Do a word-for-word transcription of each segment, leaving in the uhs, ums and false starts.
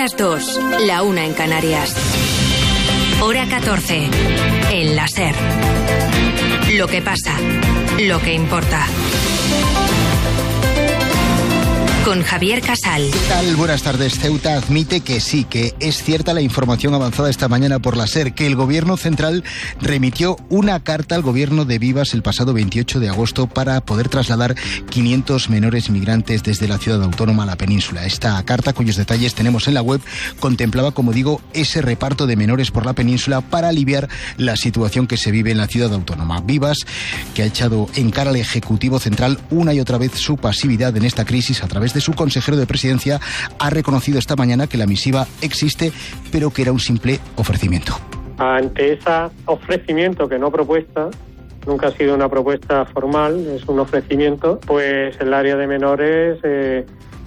las dos, la una en Canarias. Hora catorce, en la SER. Lo que pasa, lo que importa. Con Javier Casal. ¿Qué tal? Buenas tardes. Ceuta admite que sí, que es cierta la información avanzada esta mañana por la SER, que el Gobierno Central remitió una carta al Gobierno de Vivas el pasado veintiocho de agosto para poder trasladar quinientos menores migrantes desde la ciudad autónoma a la península. Esta carta, cuyos detalles tenemos en la web, contemplaba, como digo, ese reparto de menores por la península para aliviar la situación que se vive en la ciudad autónoma. Vivas, que ha echado en cara al Ejecutivo Central una y otra vez su pasividad en esta crisis a través de de su consejero de presidencia, ha reconocido esta mañana que la misiva existe, pero que era un simple ofrecimiento. Ante ese ofrecimiento, que no propuesta, nunca ha sido una propuesta formal, es un ofrecimiento, pues el área de menores eh,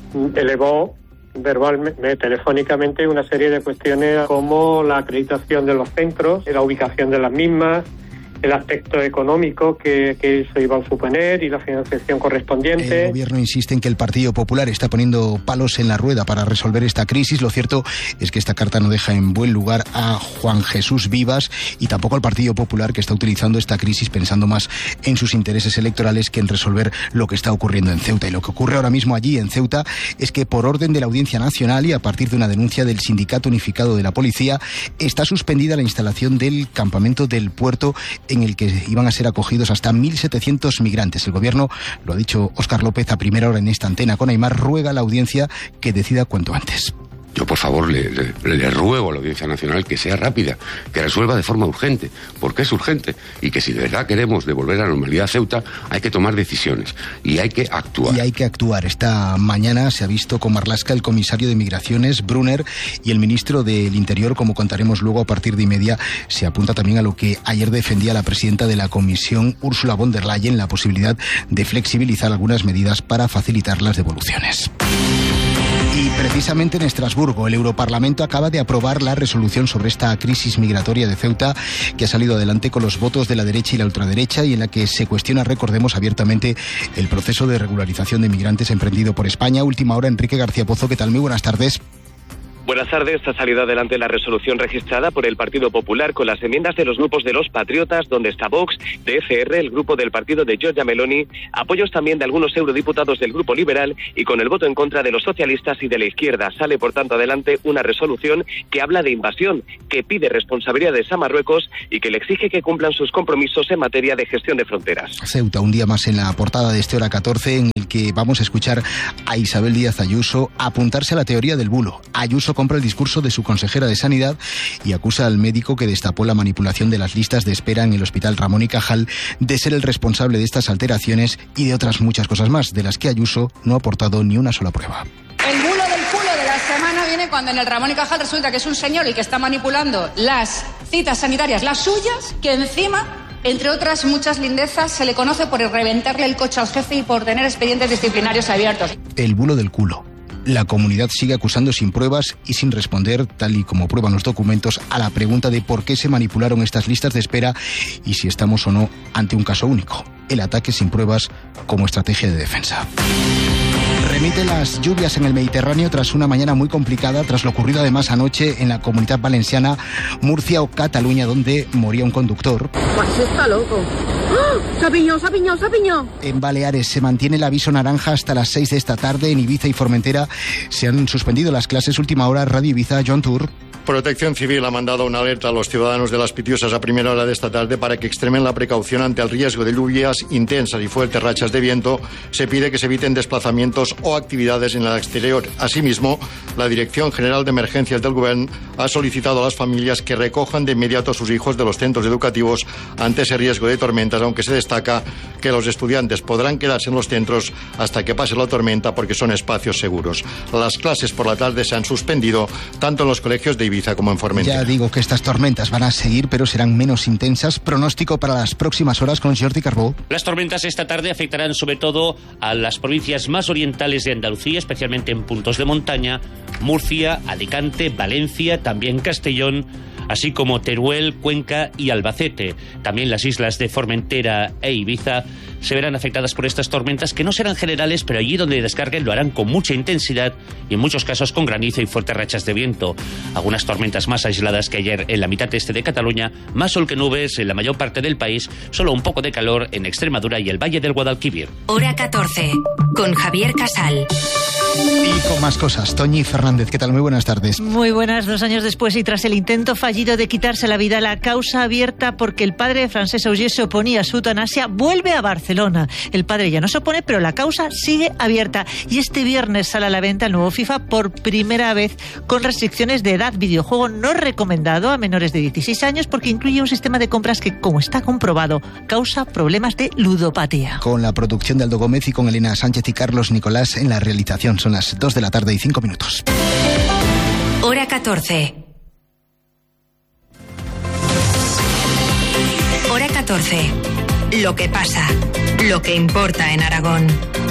elevó verbalmente, telefónicamente, una serie de cuestiones como la acreditación de los centros, la ubicación de las mismas, el aspecto económico que, que eso iba a suponer y la financiación correspondiente. El Gobierno insiste en que el Partido Popular está poniendo palos en la rueda para resolver esta crisis. Lo cierto es que esta carta no deja en buen lugar a Juan Jesús Vivas y tampoco al Partido Popular, que está utilizando esta crisis pensando más en sus intereses electorales que en resolver lo que está ocurriendo en Ceuta. Y lo que ocurre ahora mismo allí en Ceuta es que, por orden de la Audiencia Nacional y a partir de una denuncia del Sindicato Unificado de la Policía, está suspendida la instalación del campamento del puerto en el que iban a ser acogidos hasta mil setecientos migrantes. El Gobierno, lo ha dicho Óscar López a primera hora en esta antena con Aimar, ruega a la audiencia que decida cuanto antes. Yo, por favor, le, le, le ruego a la Audiencia Nacional que sea rápida, que resuelva de forma urgente, porque es urgente, y que si de verdad queremos devolver la normalidad a Ceuta, hay que tomar decisiones y hay que actuar. Y hay que actuar. Esta mañana se ha visto con Marlaska el comisario de Migraciones, Brunner, y el ministro del Interior, como contaremos luego a partir de y media. Se apunta también a lo que ayer defendía la presidenta de la Comisión, Ursula von der Leyen, la posibilidad de flexibilizar algunas medidas para facilitar las devoluciones. Y precisamente en Estrasburgo, el Europarlamento acaba de aprobar la resolución sobre esta crisis migratoria de Ceuta, que ha salido adelante con los votos de la derecha y la ultraderecha, y en la que se cuestiona, recordemos, abiertamente el proceso de regularización de migrantes emprendido por España. Última hora, Enrique García Pozo, ¿qué tal? Muy buenas tardes. Buenas tardes. Ha salido adelante la resolución registrada por el Partido Popular con las enmiendas de los grupos de los Patriotas, donde está Vox, de F R, el grupo del partido de Giorgia Meloni, apoyos también de algunos eurodiputados del Grupo Liberal y con el voto en contra de los socialistas y de la izquierda. Sale, por tanto, adelante una resolución que habla de invasión, que pide responsabilidades a Marruecos y que le exige que cumplan sus compromisos en materia de gestión de fronteras. Ceuta, un día más en la portada de este Hora catorce, en el que vamos a escuchar a Isabel Díaz Ayuso apuntarse a la teoría del bulo. Ayuso compra el discurso de su consejera de Sanidad y acusa al médico que destapó la manipulación de las listas de espera en el Hospital Ramón y Cajal de ser el responsable de estas alteraciones y de otras muchas cosas más, de las que Ayuso no ha aportado ni una sola prueba. El bulo del culo de la semana viene cuando en el Ramón y Cajal resulta que es un señor el que está manipulando las citas sanitarias, las suyas, que encima, entre otras muchas lindezas, se le conoce por reventarle el coche al jefe y por tener expedientes disciplinarios abiertos. El bulo del culo. La comunidad sigue acusando sin pruebas y sin responder, tal y como prueban los documentos, a la pregunta de por qué se manipularon estas listas de espera y si estamos o no ante un caso único. El ataque sin pruebas como estrategia de defensa. Remite las lluvias en el Mediterráneo tras una mañana muy complicada, tras lo ocurrido además anoche en la Comunitat Valenciana, Murcia o Cataluña, donde moría un conductor. Pues está loco. ¡Oh! ¡Sapiñó, sapiñó, sapiñó! En Baleares se mantiene el aviso naranja hasta las seis de esta tarde. En Ibiza y Formentera se han suspendido las clases. Última hora, Radio Ibiza, John Tour. Protección Civil ha mandado una alerta a los ciudadanos de Las Pitiusas a primera hora de esta tarde para que extremen la precaución ante el riesgo de lluvias intensas y fuertes rachas de viento. Se pide que se eviten desplazamientos o actividades en el exterior. Asimismo, la Dirección General de Emergencias del Gobierno ha solicitado a las familias que recojan de inmediato a sus hijos de los centros educativos ante ese riesgo de tormentas, aunque se destaca que los estudiantes podrán quedarse en los centros hasta que pase la tormenta porque son espacios seguros. Las clases por la tarde se han suspendido tanto en los colegios de Ibiza como en Formentera. Ya digo que estas tormentas van a seguir, pero serán menos intensas. Pronóstico para las próximas horas con Jordi Carbó. Las tormentas esta tarde afectarán sobre todo a las provincias más orientales de Andalucía, especialmente en puntos de montaña, Murcia, Alicante, Valencia, también Castellón, así como Teruel, Cuenca y Albacete. También las islas de Formentera e Ibiza se verán afectadas por estas tormentas, que no serán generales, pero allí donde descarguen lo harán con mucha intensidad y en muchos casos con granizo y fuertes rachas de viento. Algunas tormentas más aisladas que ayer en la mitad este de Cataluña, más sol que nubes en la mayor parte del país, solo un poco de calor en Extremadura y el Valle del Guadalquivir. Hora catorce, con Javier Casal. Y con más cosas, Toñi Fernández, ¿qué tal? Muy buenas tardes. Muy buenas, dos años después y tras el intento fallido de quitarse la vida, la causa abierta porque el padre de Francesc Auger se oponía a su eutanasia vuelve a Barcelona. El padre ya no se opone, pero la causa sigue abierta. Y este viernes sale a la venta el nuevo FIFA por primera vez con restricciones de edad. Videojuego no recomendado a menores de dieciséis años porque incluye un sistema de compras que, como está comprobado, causa problemas de ludopatía. Con la producción de Aldo Gómez y con Elena Sánchez y Carlos Nicolás en la realización. Son las dos de la tarde y cinco minutos. Hora catorce. Hora catorce. Lo que pasa, lo que importa en Aragón.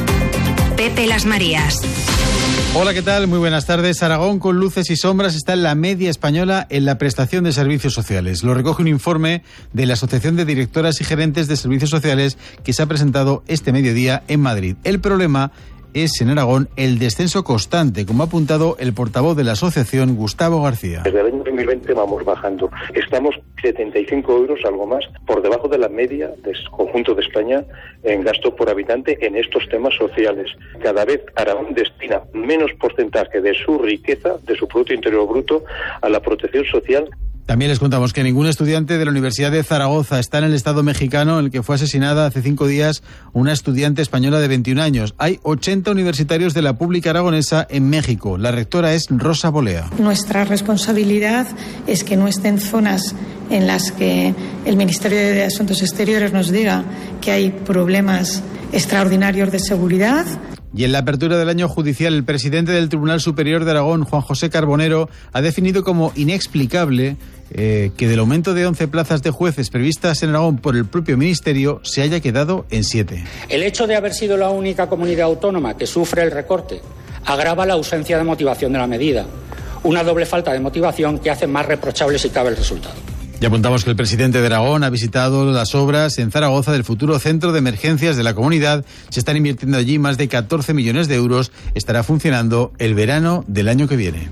Pepe Las Marías. Hola, ¿qué tal? Muy buenas tardes. Aragón, con luces y sombras, está en la media española en la prestación de servicios sociales. Lo recoge un informe de la Asociación de Directoras y Gerentes de Servicios Sociales que se ha presentado este mediodía en Madrid. El problema es en Aragón el descenso constante, como ha apuntado el portavoz de la asociación, Gustavo García. Desde el año dos mil veinte vamos bajando. Estamos setenta y cinco euros, algo más, por debajo de la media del conjunto de España en gasto por habitante en estos temas sociales. Cada vez Aragón destina menos porcentaje de su riqueza, de su Producto Interior Bruto, a la protección social. También les contamos que ningún estudiante de la Universidad de Zaragoza está en el Estado mexicano en el que fue asesinada hace cinco días una estudiante española de veintiún años. Hay ochenta universitarios de la pública aragonesa en México. La rectora es Rosa Bolea. Nuestra responsabilidad es que no estén zonas en las que el Ministerio de Asuntos Exteriores nos diga que hay problemas extraordinarios de seguridad. Y en la apertura del año judicial, el presidente del Tribunal Superior de Aragón, Juan José Carbonero, ha definido como inexplicable eh, que del aumento de once plazas de jueces previstas en Aragón por el propio Ministerio se haya quedado en siete. El hecho de haber sido la única comunidad autónoma que sufre el recorte agrava la ausencia de motivación de la medida, una doble falta de motivación que hace más reprochable si cabe el resultado. Ya apuntamos que el presidente de Aragón ha visitado las obras en Zaragoza del futuro centro de emergencias de la comunidad. Se están invirtiendo allí más de catorce millones de euros. Estará funcionando el verano del año que viene.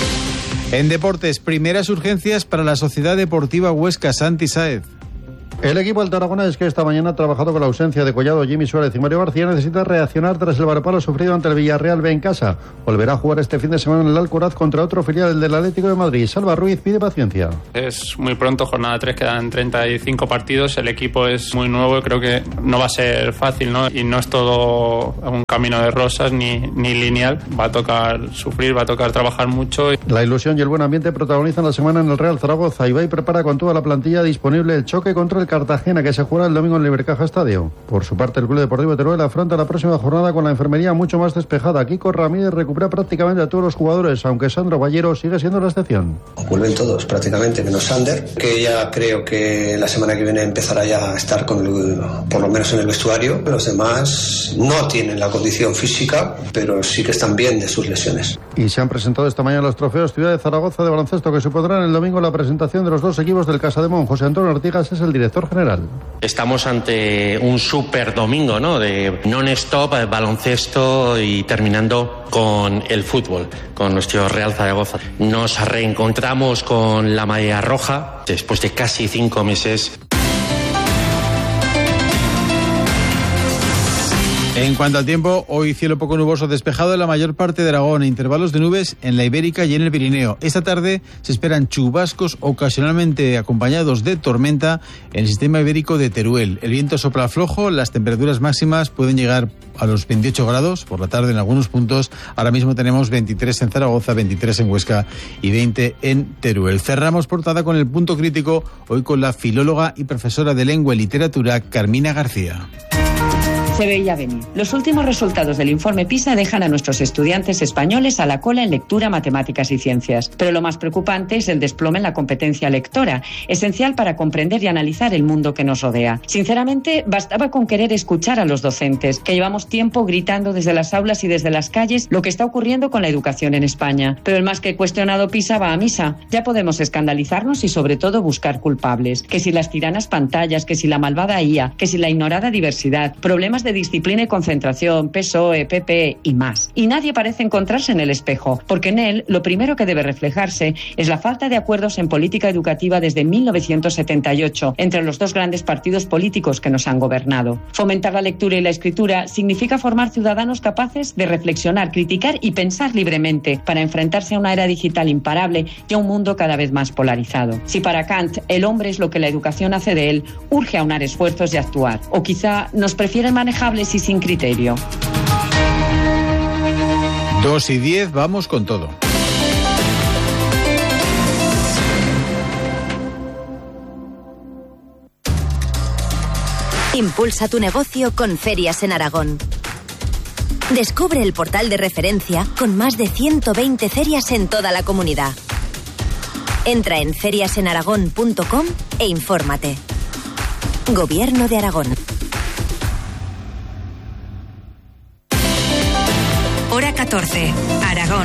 En deportes, primeras urgencias para la Sociedad Deportiva Huesca. Santi Sáez. El equipo del Aragonés, que esta mañana ha trabajado con la ausencia de Collado, Jimmy Suárez y Mario García, necesita reaccionar tras el varapalo sufrido ante el Villarreal B en casa. Volverá a jugar este fin de semana en el Alcoraz contra otro filial del Atlético de Madrid. Salva Ruiz pide paciencia. Es muy pronto, jornada tres, quedan treinta y cinco partidos, el equipo es muy nuevo y creo que no va a ser fácil, ¿no? Y no es todo un camino de rosas ni, ni lineal, va a tocar sufrir, va a tocar trabajar mucho. La ilusión y el buen ambiente protagonizan la semana en el Real Zaragoza. Ibai prepara con toda la plantilla disponible el choque contra el Cartagena, que se jugará el domingo en el Ibercaja Estadio. Por su parte, el Club Deportivo Teruel afronta la próxima jornada con la enfermería mucho más despejada. Kiko Ramírez recupera prácticamente a todos los jugadores, aunque Sandro Ballero sigue siendo la excepción. Vuelven todos prácticamente, menos Sander, que ya creo que la semana que viene empezará ya a estar con el, por lo menos en el vestuario. Los demás no tienen la condición física, pero sí que están bien de sus lesiones. Y se han presentado esta mañana los trofeos Ciudad de Zaragoza de baloncesto, que supondrán el domingo la presentación de los dos equipos del Casademón. José Antonio Artigas es el director general. Estamos ante un super domingo, ¿no? De non-stop, baloncesto y terminando con el fútbol, con nuestro Real Zaragoza. Nos reencontramos con la marea roja después de casi cinco meses. En cuanto al tiempo, hoy cielo poco nuboso despejado en la mayor parte de Aragón, intervalos de nubes en la Ibérica y en el Pirineo. Esta tarde se esperan chubascos ocasionalmente acompañados de tormenta en el sistema ibérico de Teruel. El viento sopla flojo, las temperaturas máximas pueden llegar a los veintiocho grados por la tarde en algunos puntos. Ahora mismo tenemos veintitrés en Zaragoza, veintitrés en Huesca y veinte en Teruel. Cerramos portada con el punto crítico, hoy con la filóloga y profesora de lengua y literatura Carmina García. Se veía venir. Los últimos resultados del informe PISA dejan a nuestros estudiantes españoles a la cola en lectura, matemáticas y ciencias. Pero lo más preocupante es el desplome en la competencia lectora, esencial para comprender y analizar el mundo que nos rodea. Sinceramente, bastaba con querer escuchar a los docentes, que llevamos tiempo gritando desde las aulas y desde las calles lo que está ocurriendo con la educación en España. Pero el más que cuestionado PISA va a misa. Ya podemos escandalizarnos y sobre todo buscar culpables. Que si las tiranas pantallas, que si la malvada I A, que si la ignorada diversidad, problemas de disciplina y concentración, P S O E, P P y más. Y nadie parece encontrarse en el espejo, porque en él lo primero que debe reflejarse es la falta de acuerdos en política educativa desde mil novecientos setenta y ocho entre los dos grandes partidos políticos que nos han gobernado. Fomentar la lectura y la escritura significa formar ciudadanos capaces de reflexionar, criticar y pensar libremente para enfrentarse a una era digital imparable y a un mundo cada vez más polarizado. Si para Kant el hombre es lo que la educación hace de él, urge aunar esfuerzos y actuar. O quizá nos prefieren manejables y sin criterio. Dos y diez, vamos con todo. Impulsa tu negocio con Ferias en Aragón. Descubre el portal de referencia con más de ciento veinte ferias en toda la comunidad. Entra en ferias en aragón punto com e infórmate. Gobierno de Aragón. Hora catorce, Aragón.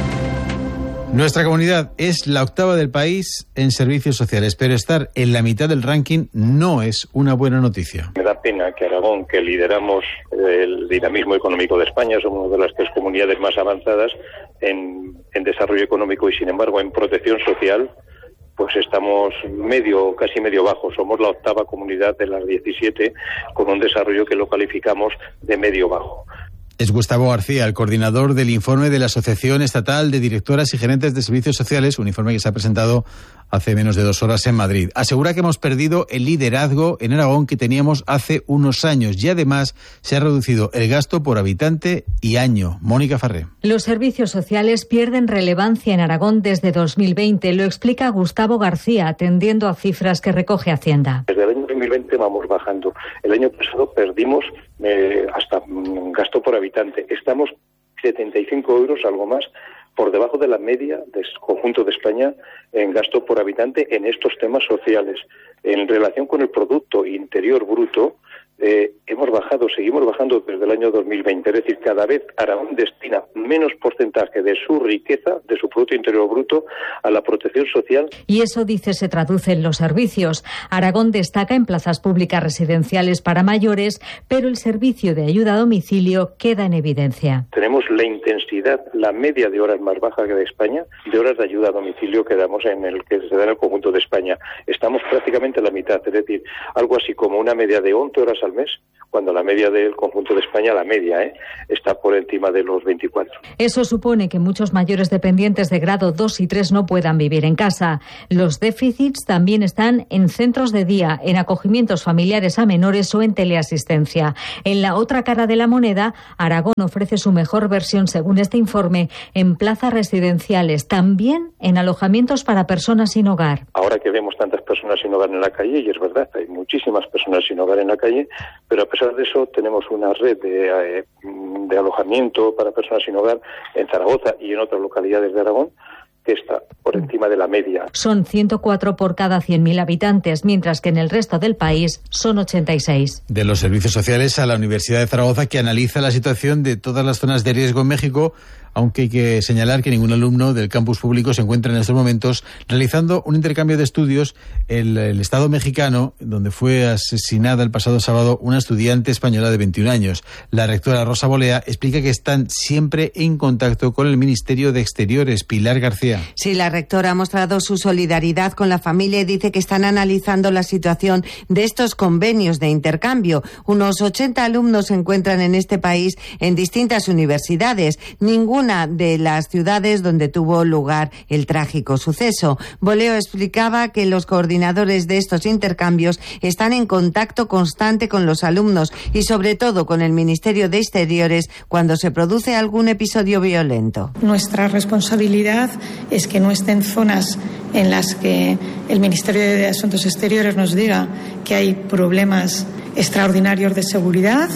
Nuestra comunidad es la octava del país en servicios sociales, pero estar en la mitad del ranking no es una buena noticia. Me da pena que Aragón, que lideramos el dinamismo económico de España, somos una de las tres comunidades más avanzadas en, en desarrollo económico y, sin embargo, en protección social, pues estamos medio, casi medio bajo. Somos la octava comunidad de las diecisiete con un desarrollo que lo calificamos de medio bajo. Es Gustavo García, el coordinador del informe de la Asociación Estatal de Directoras y Gerentes de Servicios Sociales, un informe que se ha presentado hace menos de dos horas en Madrid. Asegura que hemos perdido el liderazgo en Aragón que teníamos hace unos años y además se ha reducido el gasto por habitante y año. Mónica Farré. Los servicios sociales pierden relevancia en Aragón desde dos mil veinte, lo explica Gustavo García, atendiendo a cifras que recoge Hacienda. Desde el año dos mil veinte vamos bajando. El año pasado perdimos eh, hasta mm, gasto por habitante. Estamos setenta y cinco euros, algo más, por debajo de la media del conjunto de España en gasto por habitante en estos temas sociales. En relación con el Producto Interior Bruto, eh, hemos bajado, seguimos bajando desde el año dos mil veinte. Es decir, cada vez Aragón destina menos porcentaje de su riqueza, de su Producto Interior Bruto, a la protección social. Y eso, dice, se traduce en los servicios. Aragón destaca en plazas públicas residenciales para mayores, pero el servicio de ayuda a domicilio queda en evidencia. Tenemos la intensidad, la media de horas más baja que de España, de horas de ayuda a domicilio que damos en el que se da en el conjunto de España. Estamos prácticamente a la mitad, es decir, algo así como una media de once horas al mes, cuando la media del conjunto de España, la media, ¿eh? está por encima de los veinticuatro. Eso supone que muchos mayores dependientes de grado dos y tres no puedan vivir en casa. Los déficits también están en centros de día, en acogimientos familiares a menores o en teleasistencia. En la otra cara de la moneda, Aragón ofrece su mejor versión, según este informe, en plazas residenciales, también en alojamientos para personas sin hogar. Ahora que vemos tantas personas sin hogar en la calle, y es verdad, hay muchísimas personas sin hogar en la calle, pero a pesar de eso tenemos una red de, eh, de alojamiento para personas sin hogar en Zaragoza y en otras localidades de Aragón que está por encima de la media. Son ciento cuatro por cada cien mil habitantes, mientras que en el resto del país son ochenta y seis. De los servicios sociales a la Universidad de Zaragoza, que analiza la situación de todas las zonas de riesgo en México, aunque hay que señalar que ningún alumno del campus público se encuentra en estos momentos realizando un intercambio de estudios en el Estado mexicano, donde fue asesinada el pasado sábado una estudiante española de veintiún años. La rectora Rosa Bolea explica que están siempre en contacto con el Ministerio de Exteriores. Pilar García. Sí, la rectora ha mostrado su solidaridad con la familia y dice que están analizando la situación de estos convenios de intercambio. Unos ochenta alumnos se encuentran en este país en distintas universidades. Ningún una de las ciudades donde tuvo lugar el trágico suceso. Boleo explicaba que los coordinadores de estos intercambios están en contacto constante con los alumnos y sobre todo con el Ministerio de Exteriores cuando se produce algún episodio violento. Nuestra responsabilidad es que no estén zonas en las que el Ministerio de Asuntos Exteriores nos diga que hay problemas extraordinarios de seguridad,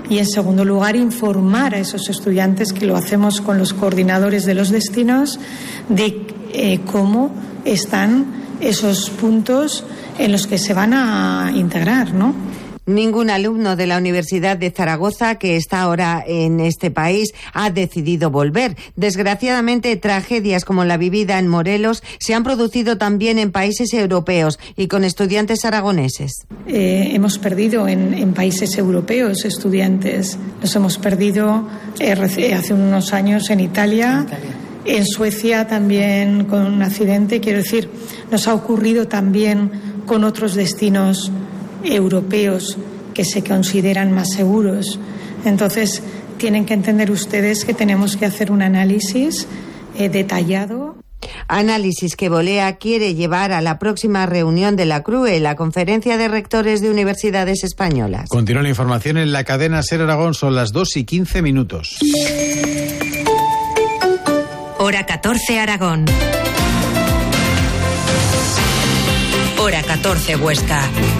Y, en segundo lugar, informar a esos estudiantes, que lo hacemos con los coordinadores de los destinos, de eh, cómo están esos puntos en los que se van a integrar, ¿no? Ningún alumno de la Universidad de Zaragoza, que está ahora en este país, ha decidido volver. Desgraciadamente, tragedias como la vivida en Morelos se han producido también en países europeos y con estudiantes aragoneses. Eh, hemos perdido en, en países europeos estudiantes. Nos hemos perdido eh, hace unos años en Italia. En Italia. En Suecia también con un accidente. Quiero decir, nos ha ocurrido también con otros destinos europeos que se consideran más seguros. Entonces, tienen que entender ustedes que tenemos que hacer un análisis eh, detallado. Análisis que Bolea quiere llevar a la próxima reunión de la C R U E, la Conferencia de Rectores de Universidades Españolas. Continúa la información en la cadena SER Aragón, son las dos y quince minutos. Hora catorce Aragón. Hora catorce Huesca.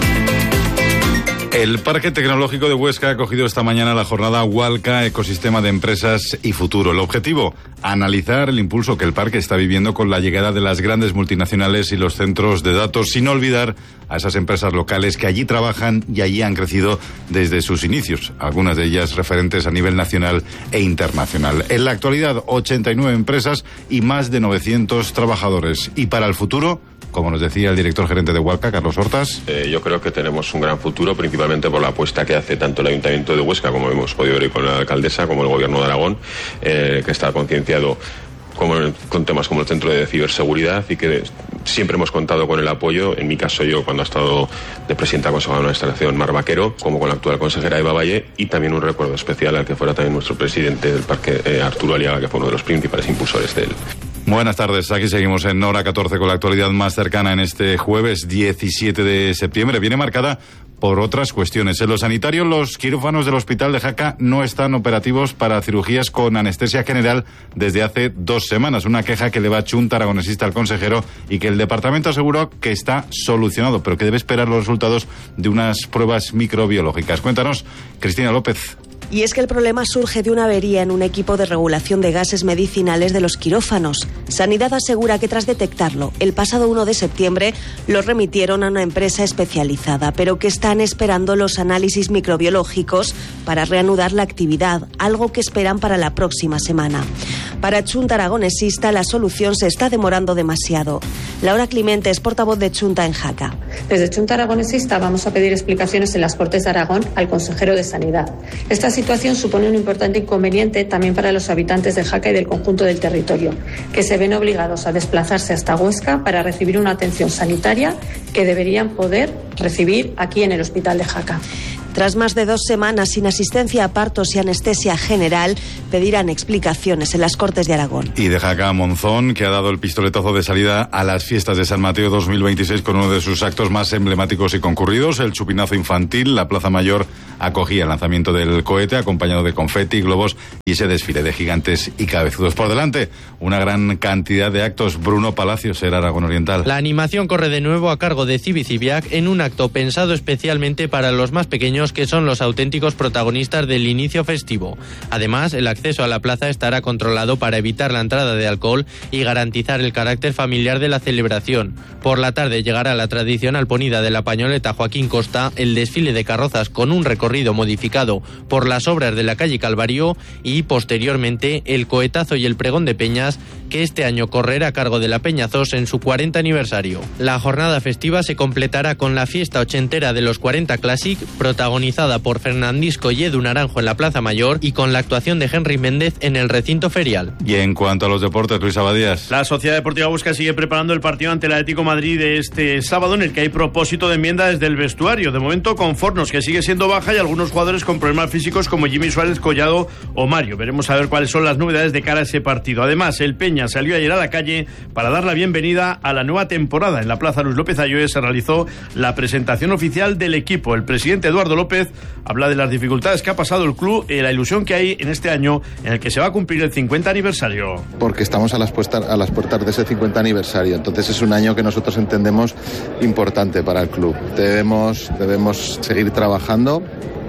El Parque Tecnológico de Huesca ha acogido esta mañana la jornada Hualca, Ecosistema de Empresas y Futuro. El objetivo, analizar el impulso que el parque está viviendo con la llegada de las grandes multinacionales y los centros de datos, sin olvidar a esas empresas locales que allí trabajan y allí han crecido desde sus inicios, algunas de ellas referentes a nivel nacional e internacional. En la actualidad, ochenta y nueve empresas y más de novecientos trabajadores. Y para el futuro, como nos decía el director gerente de Hualca, Carlos Hortas. Eh, yo creo que tenemos un gran futuro, principalmente por la apuesta que hace tanto el Ayuntamiento de Huesca, como hemos podido ver con la alcaldesa, como el Gobierno de Aragón, eh, que está concienciado como con temas como el Centro de Ciberseguridad y que siempre hemos contado con el apoyo, en mi caso yo cuando ha estado de presidenta consejera de una instalación, Mar Vaquero, como con la actual consejera Eva Valle, y también un recuerdo especial al que fuera también nuestro presidente del parque, eh, Arturo Aliaga, que fue uno de los principales impulsores de él. Buenas tardes, aquí seguimos en Hora catorce con la actualidad más cercana en este jueves diecisiete de septiembre. Viene marcada por otras cuestiones. En lo sanitario, los quirófanos del Hospital de Jaca no están operativos para cirugías con anestesia general desde hace dos semanas. Una queja que le va Chunta Aragonesista al consejero y que el departamento aseguró que está solucionado, pero que debe esperar los resultados de unas pruebas microbiológicas. Cuéntanos, Cristina López. Y es que el problema surge de una avería en un equipo de regulación de gases medicinales de los quirófanos. Sanidad asegura que tras detectarlo, el pasado uno de septiembre lo remitieron a una empresa especializada, pero que están esperando los análisis microbiológicos para reanudar la actividad, algo que esperan para la próxima semana. Para Chunta Aragonesista, la solución se está demorando demasiado. Laura Climente es portavoz de Chunta en Jaca. Desde Chunta Aragonesista vamos a pedir explicaciones en las Cortes de Aragón al consejero de Sanidad. Esta situación supone un importante inconveniente también para los habitantes de Jaca y del conjunto del territorio, que se ven obligados a desplazarse hasta Huesca para recibir una atención sanitaria que deberían poder recibir aquí en el Hospital de Jaca. Tras más de dos semanas sin asistencia a partos y anestesia general, pedirán explicaciones en las Cortes de Aragón. Y de Jaca a Monzón, que ha dado el pistoletazo de salida a las fiestas de San Mateo dos mil veintiséis con uno de sus actos más emblemáticos y concurridos, el chupinazo infantil. La Plaza Mayor acogía el lanzamiento del cohete, acompañado de confeti, globos y ese desfile de gigantes y cabezudos. Por delante, una gran cantidad de actos. Bruno Palacios, era Aragón Oriental. La animación corre de nuevo a cargo de Cibicibiac en un acto pensado especialmente para los más pequeños, que son los auténticos protagonistas del inicio festivo. Además, el acceso a la plaza estará controlado para evitar la entrada de alcohol y garantizar el carácter familiar de la celebración. Por la tarde llegará la tradicional ponida de la pañoleta Joaquín Costa, el desfile de carrozas con un recorrido modificado por las obras de la calle Calvario y, posteriormente, el cohetazo y el pregón de peñas, que este año correrá a cargo de la Peñazos en su cuarenta aniversario. La jornada festiva se completará con la fiesta ochentera de los cuarenta Classic, protagonizada por Fernandisco y Edu Naranjo en la Plaza Mayor y con la actuación de Henry Méndez en el recinto ferial. Y en cuanto a los deportes, Luis Abadías. La Sociedad Deportiva Huesca sigue preparando el partido ante el Atlético de Madrid de este sábado, en el que hay propósito de enmienda desde el vestuario. De momento con Fornos, que sigue siendo baja, y algunos jugadores con problemas físicos como Jimmy Suárez, Collado o Mario. Veremos a ver cuáles son las novedades de cara a ese partido. Además, el Peña salió ayer a la calle para dar la bienvenida a la nueva temporada. En la Plaza Luis López Ayoe se realizó la presentación oficial del equipo. El presidente Eduardo López habla de las dificultades que ha pasado el club y la ilusión que hay en este año en el que se va a cumplir el cincuenta aniversario. Porque estamos a las, puestas, a las puertas de ese cincuenta aniversario, entonces es un año que nosotros entendemos importante para el club. Debemos, debemos seguir trabajando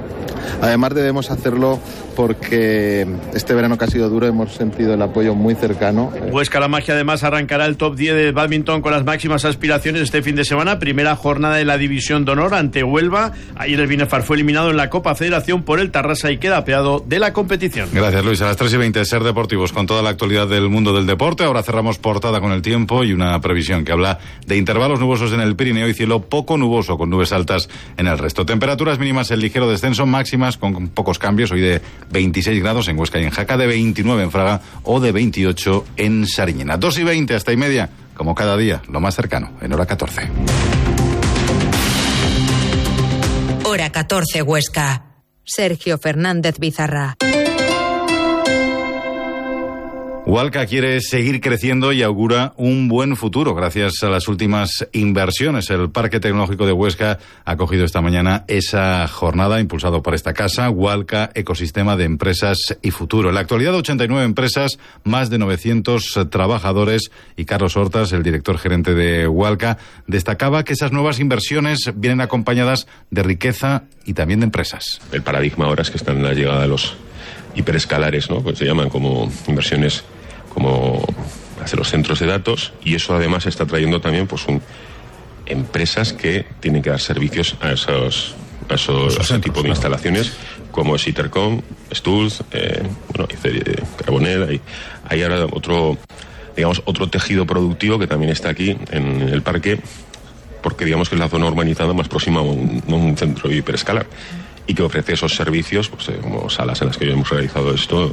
Además debemos hacerlo porque este verano que ha sido duro hemos sentido el apoyo muy cercano. Huesca La Magia además arrancará el top diez de bádminton con las máximas aspiraciones este fin de semana. Primera jornada de la División de Honor ante Huelva. Ayer el Binefar fue eliminado en la Copa Federación por el Tarrasa y queda apeado de la competición. Gracias, Luis. A las tres y veinte, Ser Deportivos con toda la actualidad del mundo del deporte. Ahora cerramos portada con el tiempo y una previsión que habla de intervalos nubosos en el Pirineo y cielo poco nuboso con nubes altas en el resto. Temperaturas mínimas en ligero descenso, máximas con pocos cambios, hoy de veintiséis grados en Huesca y en Jaca, de veintinueve en Fraga o de veintiocho en Sariñena. dos y veinte hasta y media, como cada día, lo más cercano, en hora catorce. Hora catorce Huesca. Sergio Fernández Bizarra. Hualca quiere seguir creciendo y augura un buen futuro gracias a las últimas inversiones. El Parque Tecnológico de Huesca ha acogido esta mañana esa jornada impulsado por esta casa, Hualca, Ecosistema de Empresas y Futuro. En la actualidad, ochenta y nueve empresas, más de novecientos trabajadores, y Carlos Hortas, el director gerente de Hualca, destacaba que esas nuevas inversiones vienen acompañadas de riqueza y también de empresas. El paradigma ahora es que están en la llegada de los hiperescalares, ¿no? Pues se llaman como inversiones como hacia los centros de datos, y eso además está trayendo también pues un, empresas que tienen que dar servicios a esos a esos, a ese tipo de instalaciones, como es Itercom, Stulz, eh, bueno, Carbonell. Hay, hay ahora otro, digamos, otro tejido productivo que también está aquí en el parque, porque digamos que es la zona urbanizada más próxima a un, a un centro hiperescalar, y que ofrece esos servicios, pues, eh, como salas en las que ya hemos realizado esto,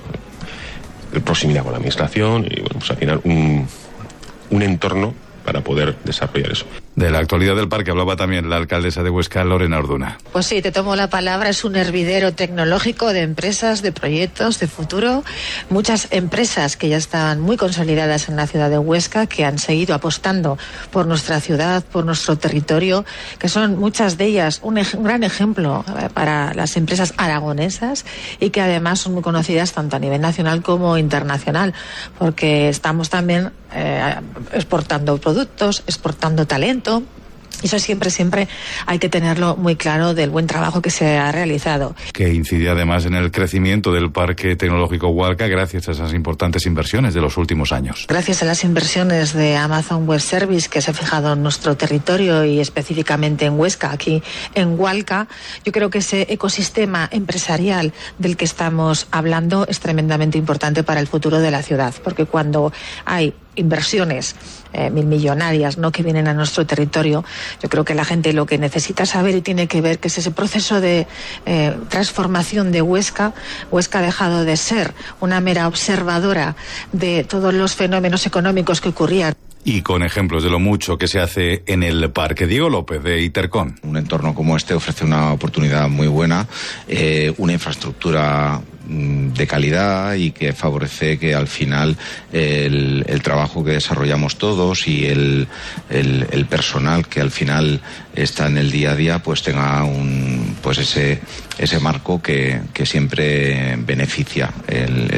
de proximidad con la administración y, bueno, pues al final un, un entorno para poder desarrollar eso. De la actualidad del parque hablaba también la alcaldesa de Huesca, Lorena Orduna. Pues sí, te tomo la palabra. Es un hervidero tecnológico de empresas, de proyectos, de futuro. Muchas empresas que ya están muy consolidadas en la ciudad de Huesca, que han seguido apostando por nuestra ciudad, por nuestro territorio, que son muchas de ellas un, ej- un gran ejemplo para las empresas aragonesas, y que además son muy conocidas tanto a nivel nacional como internacional, porque estamos también eh, exportando productos, exportando talento. Eso siempre, siempre hay que tenerlo muy claro, del buen trabajo que se ha realizado. Que incide además en el crecimiento del Parque Tecnológico Hualca gracias a esas importantes inversiones de los últimos años. Gracias a las inversiones de Amazon Web Services, que se ha fijado en nuestro territorio y específicamente en Huesca, aquí en Hualca, yo creo que ese ecosistema empresarial del que estamos hablando es tremendamente importante para el futuro de la ciudad, porque cuando hay inversiones eh, mil millonarias, ¿no?, que vienen a nuestro territorio, yo creo que la gente lo que necesita saber y tiene que ver que es ese proceso de eh, transformación de Huesca. Huesca ha dejado de ser una mera observadora de todos los fenómenos económicos que ocurrían. Y con ejemplos de lo mucho que se hace en el parque. Diego López, de Itercom. Un entorno como este ofrece una oportunidad muy buena, eh, una infraestructura de calidad y que favorece que al final el, el trabajo que desarrollamos todos y el, el, el personal que al final está en el día a día pues tenga un pues ese ese marco que, que siempre beneficia el